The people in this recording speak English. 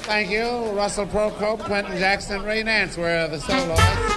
Thank you. Russell Procope, Quentin Jackson, Ray Nance were the soloists.